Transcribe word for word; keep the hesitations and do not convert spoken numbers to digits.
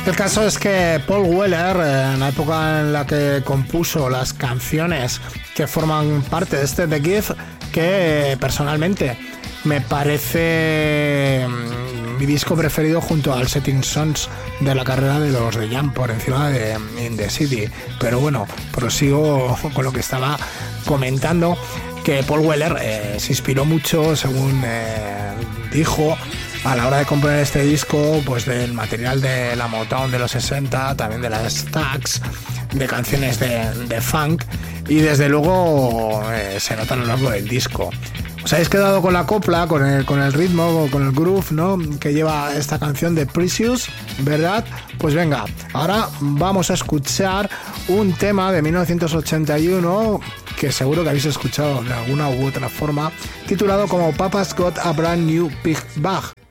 El caso es que Paul Weller, en la época en la que compuso las canciones que forman parte de este The Gift, que personalmente me parece mi disco preferido junto al Setting Sons de la carrera de los The Jam, por encima de In the City. Pero bueno, prosigo con lo que estaba comentando, que Paul Weller eh, se inspiró mucho, según eh, dijo, a la hora de componer este disco, pues del material de la Motown de los sesenta, también de las Stax, de canciones de, de funk, y desde luego eh, se nota a lo largo del disco. Os habéis quedado con la copla, con el, con el ritmo, con el groove, ¿no?, que lleva esta canción de Precious, ¿verdad? Pues venga, ahora vamos a escuchar un tema de mil novecientos ochenta y uno que seguro que habéis escuchado de alguna u otra forma, titulado como Papa's Got a Brand New Big Bag.